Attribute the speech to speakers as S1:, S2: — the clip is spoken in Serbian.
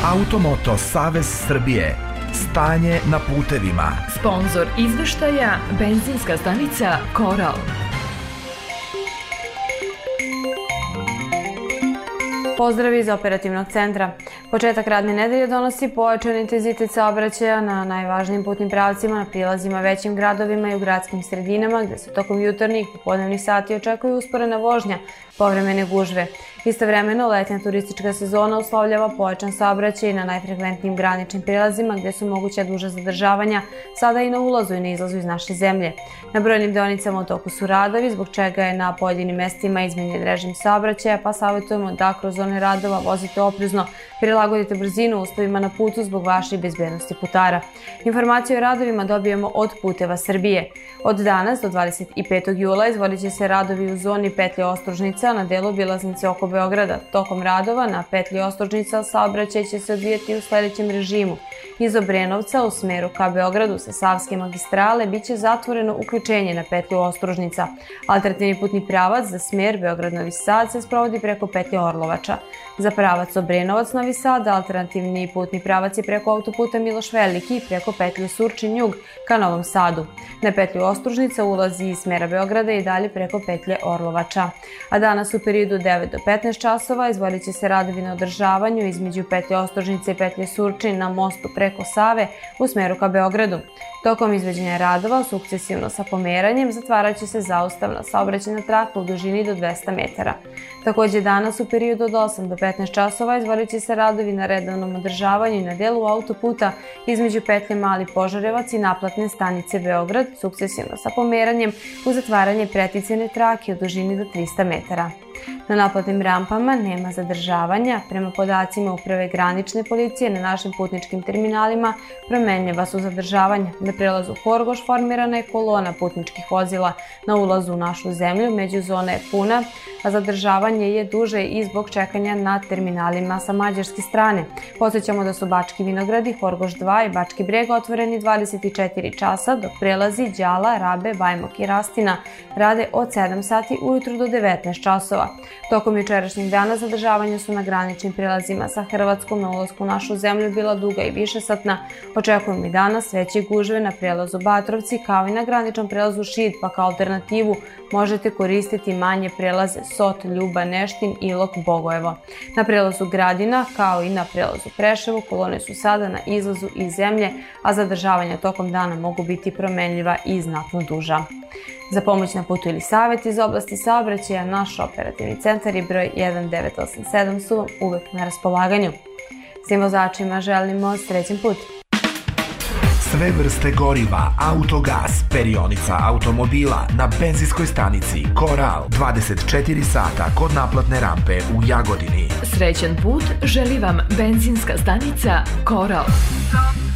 S1: Automoto Savez Srbije. Stanje na putevima.
S2: Sponzor izveštaja benzinska stanica Koral.
S3: Pozdrav iz operativnog centra. Početak radne nedelje donosi pojačan intenzitet saobraćaja na najvažnijim putnim pravcima, na prilazima većim gradovima i u gradskim sredinama, gde se tokom jutarnjih i popodnevnih sati očekuje usporena vožnja, povremene gužve. Istovremeno, letnja turistička sezona uslovljava pojačan saobraćaj na najfrekventnijim graničnim prilazima gde su moguća duža zadržavanja, sada i na ulazu i na izlazu iz naše zemlje. Na brojnim deonicama u toku su radovi, zbog čega je na pojedinim mestima izmenjen režim saobraćaja, pa savjetujemo da kroz zone radova vozite oprezno, prilagodite brzinu uslovima na putu zbog vaše bezbednosti putara. Informacije o radovima dobijemo od Puteva Srbije. Od danas do 25. jula izvodit će se radovi u zoni petlje Ostružnica na delu obilaznice oko Beograda. Tokom radova na petlji Ostružnica saobraćaj će se odvijati u sledećem režimu. Iz Obrenovca u smeru ka Beogradu sa Savske magistrale biće zatvoreno uključenje na petlju Ostružnica. Alternativni putni pravac za smer Beograd-Novi Sad se sprovodi preko petlje Orlovača. Za pravac Obrenovac-Novi Sad alternativni putni pravac je preko autoputa Miloš Veliki preko petlje Surčin-Jug ka Novom Sadu. Na petlju Ostružnica ulazi iz smera Beograda i dalje preko petlje Orlovača. A danas u periodu 9 do 15 časova izvodit će se radovi na održavanju između petlje Ostružnice i petlje Surčin na mostu preko Save u smeru ka Beogradu. Tokom izvođenja radova, sukcesivno sa pomeranjem, zatvarat će se zaustavna saobraćajna traka u dužini do 200 metara. Takođe danas u periodu od 8 do 15 časova izvodit će se radovi na redovnom održavanju i na delu autoputa između petlje Mali Požarevac i naplatne stanice Beograd, sukcesivno sa pomeranjem uz zatvaranje preticene trake u dužini do 300 metara. Na naplatnim rampama nema zadržavanja. Prema podacima Uprave granične policije na našim putničkim terminalima promenljiva su zadržavanja. Na prelazu Horgoš formirana je kolona putničkih vozila. Na ulazu u našu zemlju međuzona je puna, a zadržavanje je duže i zbog čekanja na terminalima sa mađarske strane. Podsećamo da su Bački Vinogradi, Horgoš 2 i Bački Breg otvoreni 24 časa, dok prelazi Đala, Rabe, Bajmok i Rastina rade od 7 sati ujutru do 19 časova. Tokom jučerašnjeg dana zadržavanja su na graničnim prilazima sa Hrvatskom na ulasku u našu zemlju bila duga i višesatna. Očekujemo i danas veće gužve na prelazu Batrovci kao i na graničnom prelazu Šid, pa kao alternativu možete koristiti manje prelaze Sot, Ljuba, Neštin, Ilok, Bogojevo. Na prelazu Gradina kao i na prelazu Preševo kolone su sada na izlazu iz zemlje, a zadržavanja tokom dana mogu biti promenljiva i znatno duža. Za pomoć na putu ili savjet iz oblasti saobraćaja, naš operativni centar i broj 1987 su vam uvek na raspolaganju. Svim vozačima želimo srećan put.
S1: Sve vrste goriva, autogas, perionica automobila na benzinskoj stanici Koral 24 sata kod naplatne rampe u Jagodini.
S2: Srećan put želi vam benzinska stanica Koral.